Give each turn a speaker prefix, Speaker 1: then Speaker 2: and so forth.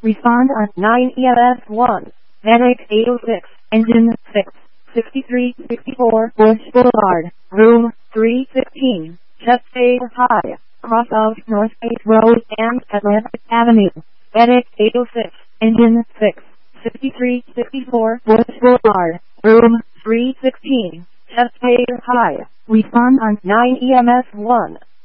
Speaker 1: Respond on 9 EMS 1. Medic 806, Engine 6, 6364 Bush Boulevard, Room 315, Chester High, cross of North 8th Road and Atlantic Avenue. Medic 806, Engine 6, 6364 Bush Boulevard, Room 316, Chester High. Respond on 9 EMS 1.